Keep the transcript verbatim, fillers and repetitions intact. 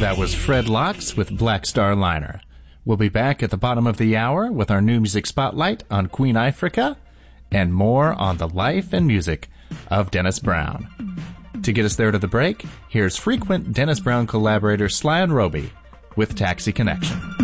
That was Fred Locks with Black Star Liner. We'll be back at the bottom of the hour with our new music spotlight on Queen Ifrica and more on the life and music of Dennis Brown. To get us there to the break, here's frequent Dennis Brown collaborator Sly and Roby with Taxi Connection.